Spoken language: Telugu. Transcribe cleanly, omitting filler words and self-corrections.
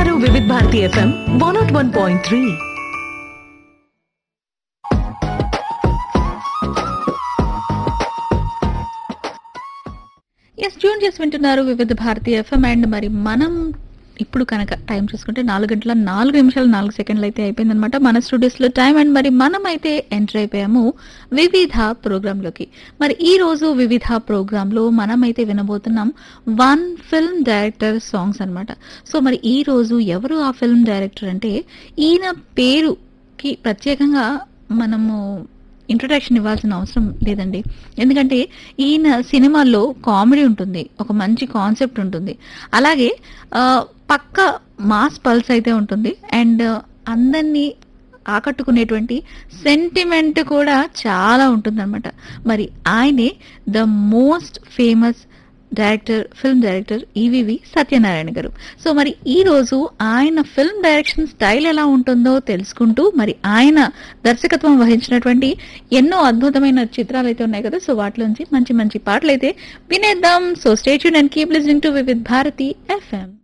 వింటున్నారు వివిధ భారతి ఎఫ్ఎం 101.3. ఎస్ ట్యూన్ చేసి వింటున్నారు వివిధ భారతి ఎఫ్ఎం. అండ్ మరి మనం ఇప్పుడు కనుక టైం చూసుకుంటే 4:04 అయితే అయిపోయిందనమాట మన స్టూడియోస్ లో టైం. అండ్ మరి మనం అయితే ఎంటర్ అయిపోయాము వివిధ ప్రోగ్రామ్ లోకి. మరి ఈ రోజు వివిధ ప్రోగ్రామ్ లో మనం అయితే వినబోతున్నాం వన్ ఫిల్మ్ డైరెక్టర్ సాంగ్స్ అన్నమాట. సో మరి ఈ రోజు ఎవరు ఆ ఫిల్మ్ డైరెక్టర్ అంటే, ఈయన పేరుకి ప్రత్యేకంగా మనము ఇంట్రొడక్షన్ ఇవ్వాల్సిన అవసరం లేదండి. ఎందుకంటే ఈయన సినిమాల్లో కామెడీ ఉంటుంది, ఒక మంచి కాన్సెప్ట్ ఉంటుంది, అలాగే పక్క మాస్ పల్స్ అయితే ఉంటుంది. అండ్ అందరినీ ఆకట్టుకునేటువంటి సెంటిమెంట్ కూడా చాలా ఉంటుందన్నమాట. మరి ఆయనే the most famous film director EVV Satyanarayana గారు. సో మరి ఈ రోజు ఆయన ఫిల్మ్ డైరెక్షన్ స్టైల్ ఎలా ఉంటుందో తెలుసుకుంటూ, మరి ఆయన దర్శకత్వం వహించినటువంటి ఎన్నో అద్భుతమైన చిత్రాలు అయితే ఉన్నాయి కదా, సో వాటిలోంచి మంచి మంచి పాటలు అయితే వినేద్దాం. So stay tuned and keep listening to Vividh Bharati FM.